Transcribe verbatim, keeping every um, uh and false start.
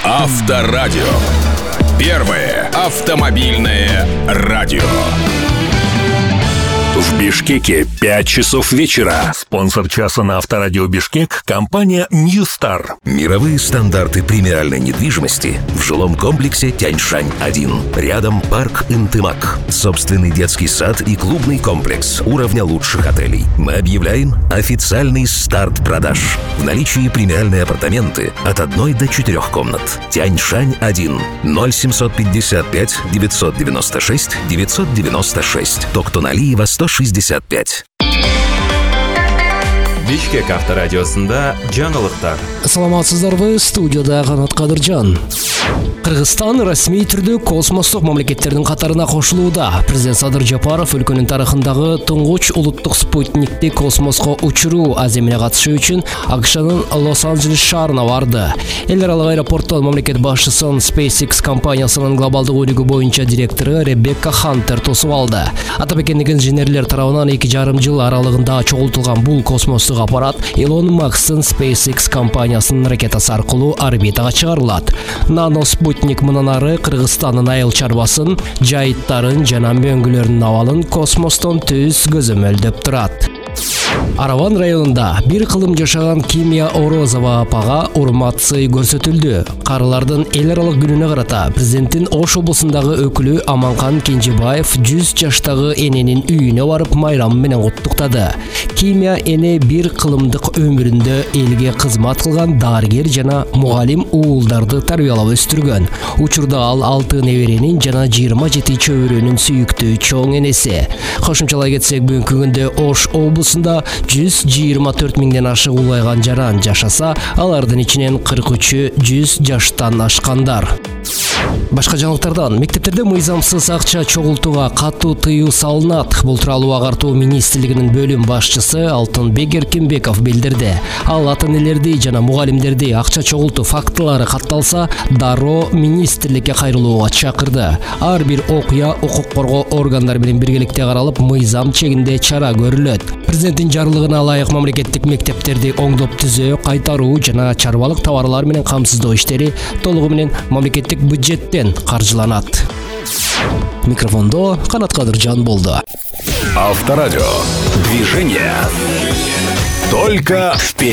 Авторадио. Первое автомобильное радио. В Бишкеке пять часов вечера. Спонсор часа на Авторадио Бишкек — компания New Star. Мировые стандарты премиальной недвижимости в жилом комплексе Тяньшань один. Рядом парк Интымак. Собственный детский сад и клубный комплекс уровня лучших отелей. Мы объявляем официальный старт продаж. В наличии премиальные апартаменты от одной до четырех комнат. Тяньшань один. ноль семьсот пятьдесят пять девятьсот девяносто шесть девятьсот девяносто шесть. Токтоналиева сто шестьдесят пять. Бишкек авторадиосында жаңылыктар. Саламатсыздарбы, студияда Канат Кадыржан. Кыргызстан расмий түрдө космостук мамлекеттердин катарына кошулууда. Президент Садыр Жапаров өлкөнүн тарыхындагы туңгуч улуттук спутникти космоско учуруу аземине катышы үчүн АКШнын Лос-Анджелес шаарына барды. Эл аралык аэропорттон мамлекет башчысын SpaceX компаниясынын глобалдык өнүгүү боюнча директору Ребекка Хантер тосуп алды. Атап экендик инженерлер тарабынан эки жарым жыл аралыгында чогултулган бул космостук аппарат Илон Маскстын SpaceX компаниясынын ракетасы аркылуу орбитага чыгарылат. Нано спутник мындан ары Кыргызстандын айыл чарбасын, жайыттарын жана мөңгүлөрүнүн абалын космостон түз көзөмөлдөп турат. Араван районунда бир кылым жашаган Кимия Орозова апага урмат сый көрсөтүлдү. Карылардын эл аралык күнүнө карата президенттин Ош облусундагы өкүлү Аманкан Кенжебаев жүз жаштагы эненин үйүнө барып майрам менен куттуктады. Кимия эне бир кылымдык өмүрүндө элге кызмат кылган дарыгер жана мугалим уулдарды тарбиялап өстүргөн. Учурда ал алты неберенин жана жыйырма жети чөбүрөнүн сүйүктүү чоң энеси. Кошумчалай кетсек, бүгүнкү күндө Ош облусунда жүз жыйырма төрт миңден ашык улайган жаран жашаса, алардын ичинен кырк үчү жүз жаштан ашкандар. Башка жаңылыктардан, мектептерде мыйзамсыз акча чогултууга катуу тыюу салынат. Бул тууралуу Агартуу министрлигинин бөлүм башчысы Алтынбек Эркинбеков билдирди. Ал ата-энелерди жана мугалимдерди акча чогултуу фактылары катталса, дароо министрликке кайрылууга чакырды. Ар бир окуя укук коргоо органдары менен биргеликте каралып, мыйзам чегинде чара көрүлөт. Президенттин жарлыгына ылайык мамлекеттик мектептерди оңдоп түзөө, кайтаруу жана чарбалык товарлар менен камсыздоо иштери толугу менен мамлекеттик бюджеттен каржыланат. Микрофондо Канат Кадыржан болду. Авторадио. Движение. Только вперед.